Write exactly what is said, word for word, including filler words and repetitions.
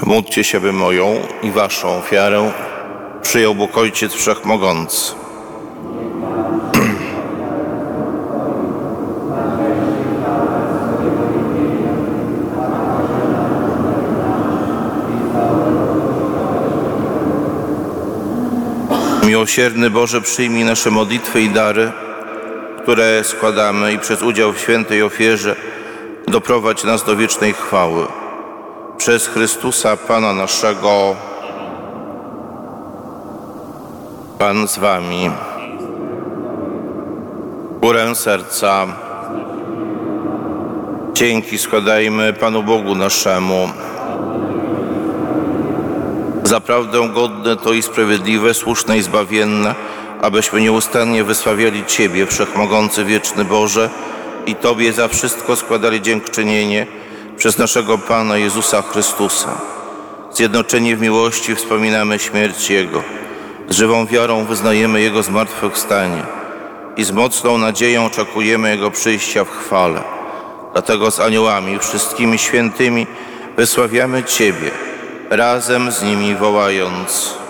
Módlcie się, by moją i waszą ofiarę przyjął Bóg Ojciec Wszechmogący. Miłosierny Boże, przyjmij nasze modlitwy i dary, które składamy, i przez udział w świętej ofierze doprowadź nas do wiecznej chwały. Przez Chrystusa Pana naszego. Pan z wami. Górę serca. Dzięki składajmy Panu Bogu naszemu. Zaprawdę godne to i sprawiedliwe, słuszne i zbawienne, abyśmy nieustannie wysławiali Ciebie, Wszechmogący wieczny Boże, i Tobie za wszystko składali dziękczynienie przez naszego Pana Jezusa Chrystusa. Zjednoczeni w miłości wspominamy śmierć Jego, z żywą wiarą wyznajemy Jego zmartwychwstanie i z mocną nadzieją oczekujemy Jego przyjścia w chwale. Dlatego z aniołami i wszystkimi świętymi wysławiamy Ciebie, razem z nimi wołając: